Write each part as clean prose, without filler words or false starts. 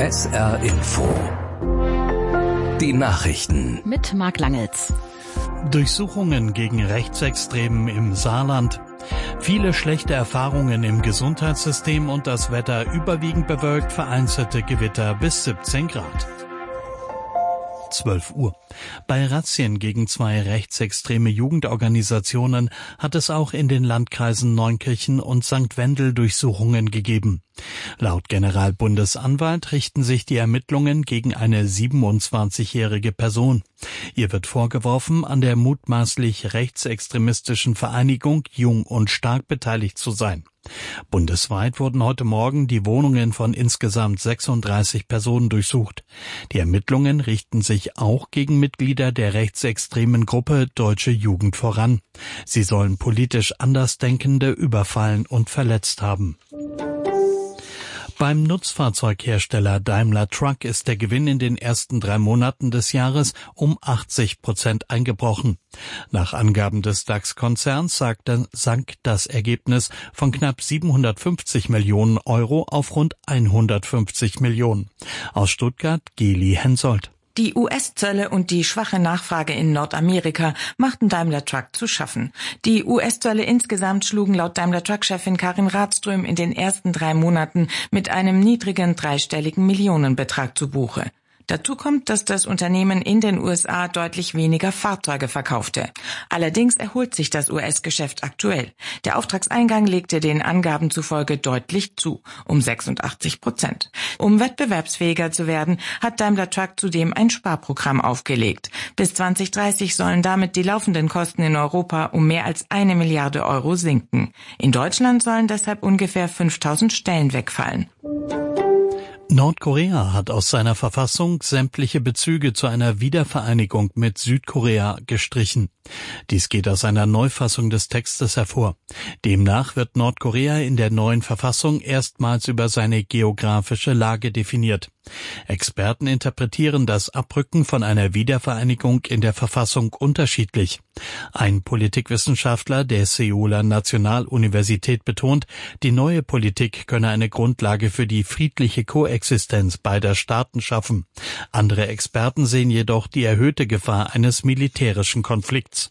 SR Info. Die Nachrichten. Mit Marc Langels. Durchsuchungen gegen Rechtsextremen im Saarland. Viele schlechte Erfahrungen im Gesundheitssystem und das Wetter überwiegend bewölkt, vereinzelte Gewitter bis 17 Grad. 12 Uhr. Bei Razzien gegen 2 rechtsextreme Jugendorganisationen hat es auch in den Landkreisen Neunkirchen und St. Wendel Durchsuchungen gegeben. Laut Generalbundesanwalt richten sich die Ermittlungen gegen eine 27-jährige Person. Ihr wird vorgeworfen, an der mutmaßlich rechtsextremistischen Vereinigung Jung und Stark beteiligt zu sein. Bundesweit wurden heute Morgen die Wohnungen von insgesamt 36 Personen durchsucht. Die Ermittlungen richten sich auch gegen Mitglieder der rechtsextremen Gruppe Deutsche Jugend voran. Sie sollen politisch Andersdenkende überfallen und verletzt haben. Beim Nutzfahrzeughersteller Daimler Truck ist der Gewinn in den ersten 3 Monaten des Jahres um 80% eingebrochen. Nach Angaben des DAX-Konzerns sank das Ergebnis von knapp 750 Millionen Euro auf rund 150 Millionen. Aus Stuttgart Geli Hensoldt. Die US-Zölle und die schwache Nachfrage in Nordamerika machten Daimler Truck zu schaffen. Die US-Zölle insgesamt schlugen laut Daimler Truck-Chefin Karin Radström in den ersten 3 Monaten mit einem niedrigen dreistelligen Millionenbetrag zu Buche. Dazu kommt, dass das Unternehmen in den USA deutlich weniger Fahrzeuge verkaufte. Allerdings erholt sich das US-Geschäft aktuell. Der Auftragseingang legte den Angaben zufolge deutlich zu, um 86%. Um wettbewerbsfähiger zu werden, hat Daimler Truck zudem ein Sparprogramm aufgelegt. Bis 2030 sollen damit die laufenden Kosten in Europa um mehr als 1 Milliarde Euro sinken. In Deutschland sollen deshalb ungefähr 5000 Stellen wegfallen. Nordkorea hat aus seiner Verfassung sämtliche Bezüge zu einer Wiedervereinigung mit Südkorea gestrichen. Dies geht aus einer Neufassung des Textes hervor. Demnach wird Nordkorea in der neuen Verfassung erstmals über seine geografische Lage definiert. Experten interpretieren das Abrücken von einer Wiedervereinigung in der Verfassung unterschiedlich. Ein Politikwissenschaftler der Seouler Nationaluniversität betont, die neue Politik könne eine Grundlage für die friedliche Koexistenz beider Staaten schaffen. Andere Experten sehen jedoch die erhöhte Gefahr eines militärischen Konflikts.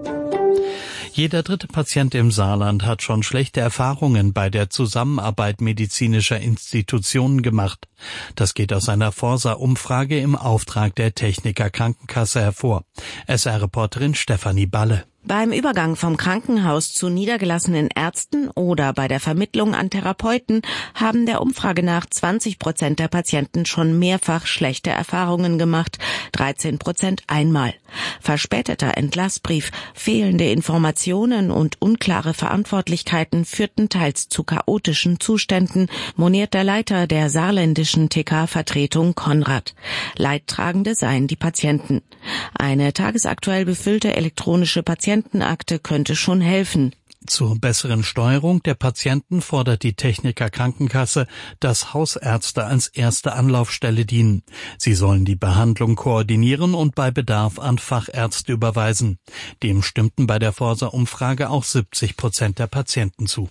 Jeder 3. Patient im Saarland hat schon schlechte Erfahrungen bei der Zusammenarbeit medizinischer Institutionen gemacht. Das geht aus einer Forsa-Umfrage im Auftrag der Techniker Krankenkasse hervor. SR-Reporterin Stefanie Balle. Beim Übergang vom Krankenhaus zu niedergelassenen Ärzten oder bei der Vermittlung an Therapeuten haben der Umfrage nach 20% der Patienten schon mehrfach schlechte Erfahrungen gemacht, 13% einmal. Verspäteter Entlassbrief, fehlende Informationen und unklare Verantwortlichkeiten führten teils zu chaotischen Zuständen, moniert der Leiter der saarländischen TK-Vertretung Konrad. Leidtragende seien die Patienten. Eine tagesaktuell befüllte elektronische Patientenakte könnte schon helfen. Zur besseren Steuerung der Patienten fordert die Techniker Krankenkasse, dass Hausärzte als erste Anlaufstelle dienen. Sie sollen die Behandlung koordinieren und bei Bedarf an Fachärzte überweisen. Dem stimmten bei der Forsa-Umfrage auch 70% der Patienten zu.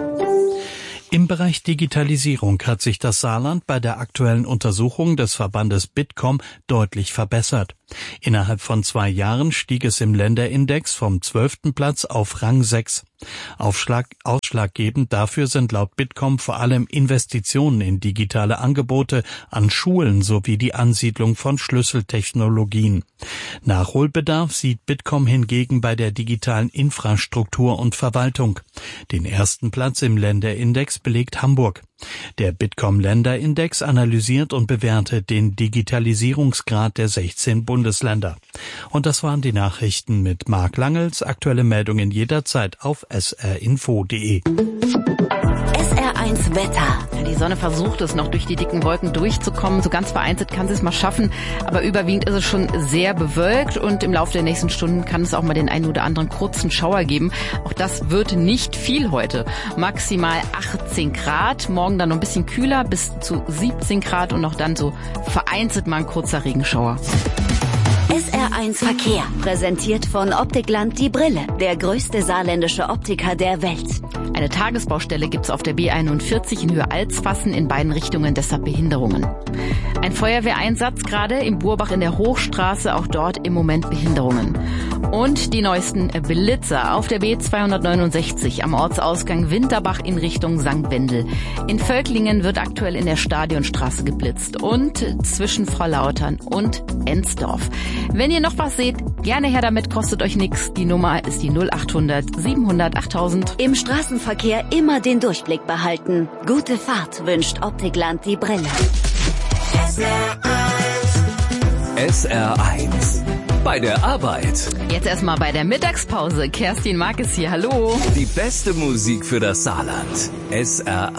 Im Bereich Digitalisierung hat sich das Saarland bei der aktuellen Untersuchung des Verbandes Bitkom deutlich verbessert. Innerhalb von 2 Jahren stieg es im Länderindex vom 12. Platz auf Rang 6. Ausschlaggebend dafür sind laut Bitkom vor allem Investitionen in digitale Angebote an Schulen sowie die Ansiedlung von Schlüsseltechnologien. Nachholbedarf sieht Bitkom hingegen bei der digitalen Infrastruktur und Verwaltung. Den 1. Platz im Länderindex belegt Hamburg. Der Bitkom-Länderindex analysiert und bewertet den Digitalisierungsgrad der 16 Bundesländer. Und das waren die Nachrichten mit Marc Langels. Aktuelle Meldungen jederzeit auf srinfo.de. SR1 Wetter. Die Sonne versucht es noch durch die dicken Wolken durchzukommen. So ganz vereinzelt kann sie es mal schaffen, aber überwiegend ist es schon sehr bewölkt und im Laufe der nächsten Stunden kann es auch mal den einen oder anderen kurzen Schauer geben. Auch das wird nicht viel heute. Maximal 18 Grad, morgen dann noch ein bisschen kühler, bis zu 17 Grad und auch dann so vereinzelt mal ein kurzer Regenschauer. SR1 Verkehr, präsentiert von Optikland die Brille, der größte saarländische Optiker der Welt. Eine Tagesbaustelle gibt's auf der B41 in Höhe Alsfassen in beiden Richtungen, deshalb Behinderungen. Ein Feuerwehreinsatz gerade im Burbach in der Hochstraße, auch dort im Moment Behinderungen. Und die neuesten Blitzer auf der B269 am Ortsausgang Winterbach in Richtung St. Wendel. In Völklingen wird aktuell in der Stadionstraße geblitzt und zwischen Frohlautern und Ensdorf. Wenn ihr noch was seht, gerne her damit, kostet euch nix. Die Nummer ist die 0800 700 8000. Im Straßenverkehr immer den Durchblick behalten. Gute Fahrt wünscht Optikland die Brille. SR1 bei der Arbeit. Jetzt erstmal bei der Mittagspause. Kerstin Mark ist hier. Hallo. Die beste Musik für das Saarland. SR1.